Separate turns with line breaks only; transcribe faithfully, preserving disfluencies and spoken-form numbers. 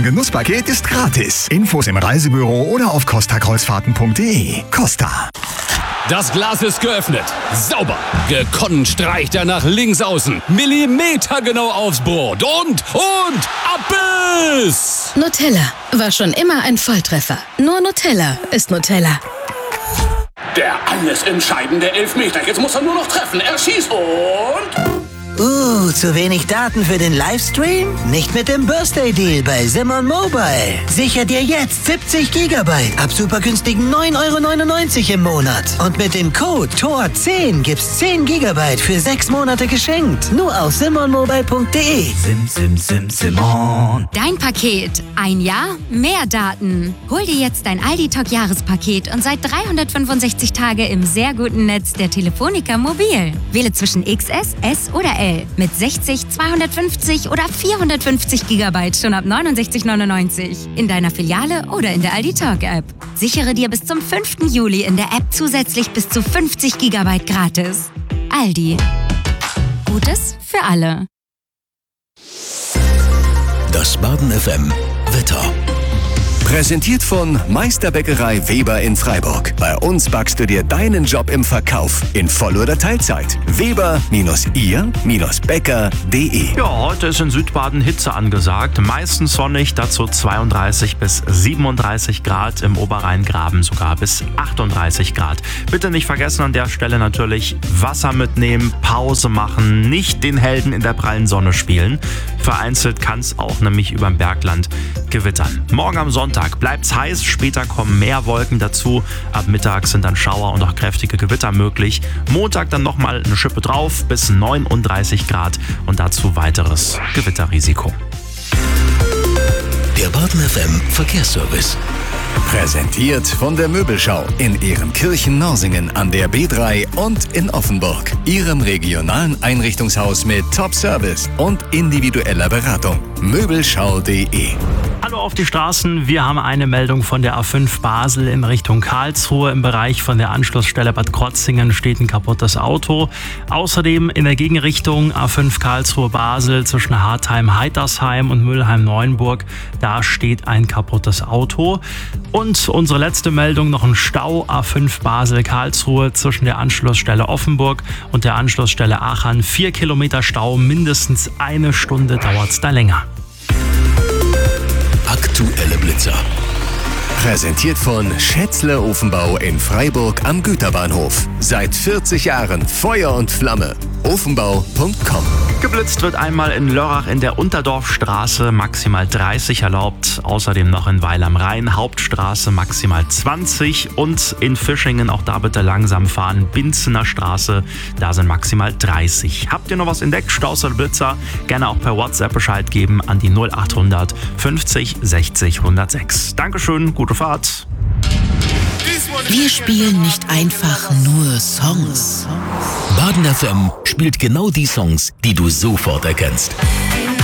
Genusspaket ist gratis. Infos im Reisebüro oder auf costa kreuzfahrten punkt de. Costa.
Das Glas ist geöffnet. Sauber. Gekonnt streicht er nach links außen. Millimetergenau aufs Brot. Und, und, ab ist!
Nutella war schon immer ein Volltreffer. Nur Nutella ist Nutella.
Der alles entscheidende Elfmeter. Jetzt muss er nur noch treffen. Er schießt und...
Uh, zu wenig Daten für den Livestream? Nicht mit dem Birthday Deal bei Simon Mobile. Sicher dir jetzt siebzig Gigabyte ab super günstigen neun Euro neunundneunzig im Monat. Und mit dem Code T O R zehn gibt's zehn Gigabyte für sechs Monate geschenkt. Nur auf simon mobile punkt de.
Sim, sim, sim, Simon.
Dein Paket. Ein Jahr, mehr Daten. Hol dir jetzt dein Aldi-Talk-Jahrespaket und seit dreihundertfünfundsechzig Tage im sehr guten Netz der Telefonica Mobil. Wähle zwischen X S, S oder L. Mit sechzig, zweihundertfünfzig oder vierhundertfünfzig Gigabyte schon ab neunundsechzig neunundneunzig. In deiner Filiale oder in der Aldi Talk App. Sichere dir bis zum fünften Juli in der App zusätzlich bis zu fünfzig Gigabyte gratis. Aldi. Gutes für alle.
Das Baden F M Wetter. Präsentiert von Meisterbäckerei Weber in Freiburg. Bei uns backst du dir deinen Job im Verkauf in Voll- oder Teilzeit. Weber-ihr-bäcker punkt de.
Ja, heute ist in Südbaden Hitze angesagt. Meistens sonnig, dazu zweiunddreißig bis siebenunddreißig Grad. Im Oberrheingraben sogar bis achtunddreißig Grad. Bitte nicht vergessen an der Stelle natürlich Wasser mitnehmen, Pause machen, nicht den Helden in der prallen Sonne spielen. Vereinzelt kann es auch nämlich überm Bergland gewittern. Morgen am Sonntag bleibt's heiß, später kommen mehr Wolken dazu. Ab Mittag sind dann Schauer und auch kräftige Gewitter möglich. Montag dann nochmal eine Schippe drauf bis neununddreißig Grad und dazu weiteres Gewitterrisiko.
Der Baden F M Verkehrsservice. Präsentiert von der Möbelschau in Ehrenkirchen-Norsingen an der B drei und in Offenburg. Ihrem regionalen Einrichtungshaus mit Top-Service und individueller Beratung. Möbelschau punkt de.
Hallo auf die Straßen. Wir haben eine Meldung von der A fünf Basel in Richtung Karlsruhe. Im Bereich von der Anschlussstelle Bad Krotzingen steht ein kaputtes Auto. Außerdem in der Gegenrichtung A fünf Karlsruhe Basel zwischen Hartheim-Heitersheim und Mülheim-Neuenburg. Da steht ein kaputtes Auto. Und unsere letzte Meldung, noch ein Stau A fünf Basel-Karlsruhe zwischen der Anschlussstelle Offenburg und der Anschlussstelle Aachen. Vier Kilometer Stau, mindestens eine Stunde dauert's da länger.
Aktuelle Blitzer. Präsentiert von Schätzle Ofenbau in Freiburg am Güterbahnhof. Seit vierzig Jahren Feuer und Flamme. ofenbau punkt com.
Geblitzt wird einmal in Lörrach in der Unterdorfstraße, maximal dreißig erlaubt. Außerdem noch in Weil am Rhein, Hauptstraße maximal zwanzig. Und in Fischingen, auch da bitte langsam fahren, Binzener Straße, da sind maximal dreißig. Habt ihr noch was entdeckt, Staus oder Blitzer? Gerne auch per WhatsApp Bescheid geben an die null achthundert fünfzig sechzig hundertsechs. Dankeschön, gute Fahrt.
Wir spielen nicht einfach nur Songs.
Baden F M spielt genau die Songs, die du sofort erkennst.